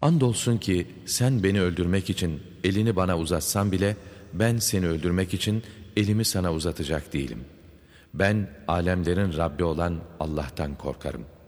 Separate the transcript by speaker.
Speaker 1: Andolsun ki sen beni öldürmek için elini bana uzatsan bile ben seni öldürmek için elimi sana uzatacak değilim. Ben alemlerin Rabbi olan Allah'tan korkarım.''